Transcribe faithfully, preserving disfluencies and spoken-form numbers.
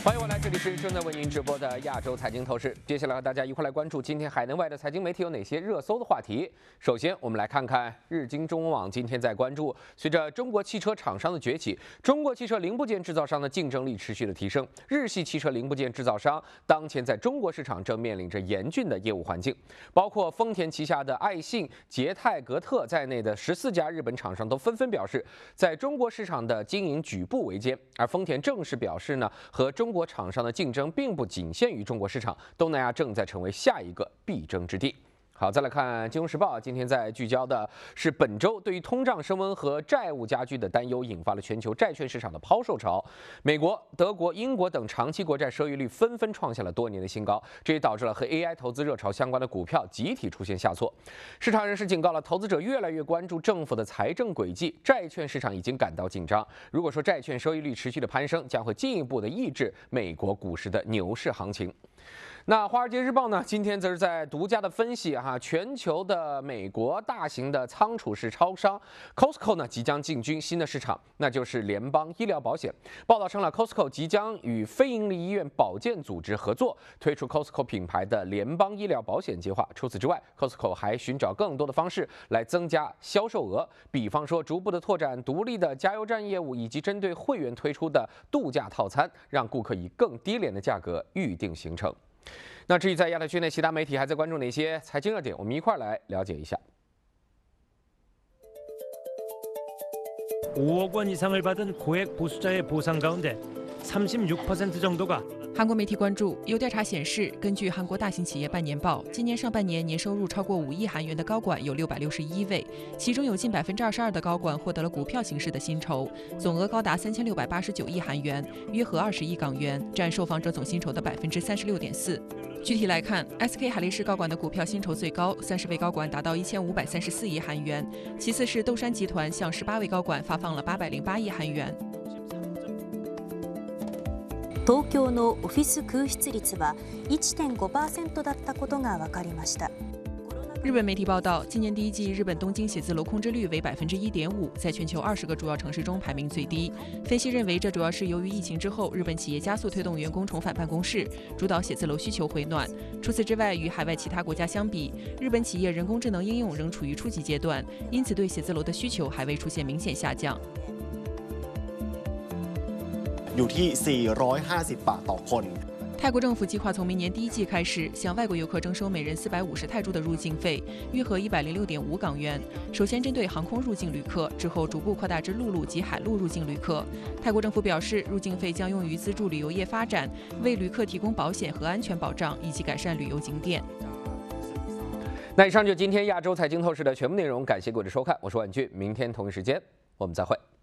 欢迎回来，这里是正在为您直播的亚洲财经透视。接下来和大家一块来关注今天海内外的财经媒体有哪些热搜的话题。首先，我们来看看日经中文网今天在关注，随着中国汽车厂商的崛起，中国汽车零部件制造商的竞争力持续的提升，日系汽车零部件制造商当前在中国市场正面临着严峻的业务环境，包括丰田旗下的爱信、捷泰格特在内的十四家日本厂商都纷纷表示，在中国市场的经营举步维艰，而丰田正式表示呢，和中国厂商的竞争并不仅限于中国市场，东南亚正在成为下一个必争之地。好，再来看《金融时报》，今天在聚焦的是本周对于通胀升温和债务加剧的担忧，引发了全球债券市场的抛售潮。美国、德国、英国等长期国债收益率纷纷创下了多年的新高，这也导致了和 A I 投资热潮相关的股票集体出现下挫。市场人士警告了，投资者越来越关注政府的财政轨迹，债券市场已经感到紧张。如果说债券收益率持续的攀升，将会进一步的抑制美国股市的牛市行情。那《华尔街日报》呢，今天则是在独家的分析哈，全球的美国大型的仓储式超商 Costco 呢即将进军新的市场，那就是联邦医疗保险。报道称了 ，Costco 即将与非营利医院保健组织合作，推出 Costco 品牌的联邦医疗保险计划。除此之外 ，Costco 还寻找更多的方式来增加销售额，比方说逐步的拓展独立的加油站业务，以及针对会员推出的度假套餐，让顾客以更低廉的价格预定行程。那至于在亚太区内，其他媒体还在关注哪些财经热点？我们一块来了解一下。 오억 원 이상을 받은 고액 보수자의 보상 가운데 삼십육 퍼센트 정도가 韩国媒体关注，有调查显示，根据韩国大型企业半年报，今年上半年年收入超过五亿韩元的高管有六百六十一位，其中有近百分之二十二的高管获得了股票形式的薪酬，总额高达三千六百八十九亿韩元，约合二十亿港元，占受访者总薪酬的百分之三十六点四。具体来看 ，S K 海力士高管的股票薪酬最高，三十位高管达到一千五百三十四亿韩元，其次是豆山集团向十八位高管发放了八百零八亿韩元。 東京のオフィス空室率は いってんごパーセント だったことが分かりました。 日本媒体报道，今年第一季日本东京写字楼空置率为百分之一点五，在全球二十个主要城市中排名最低。分析认为，这主要是由于疫情之后，日本企业加速推动员工重返办公室，主导写字楼需求回暖。除此之外，与海外其他国家相比，日本企业人工智能应用仍处于初级阶段，因此对写字楼的需求还未出现明显下降。 อยู่ที่สี่ร้อยห้าสิบบาทต่อคน。 泰国政府计划从明年第一季开始，向外国游客征收每人四百五十泰铢的入境费，约合一百零六点五港元。首先针对航空入境旅客，之后逐步扩大至陆路及海陆入境旅客。泰国政府表示，入境费将用于资助旅游业发展，为旅客提供保险和安全保障，以及改善旅游景点。 那以上就今天亚洲财经透视的全部内容，感谢各位的收看，我是万俊，明天同一时间我们再会。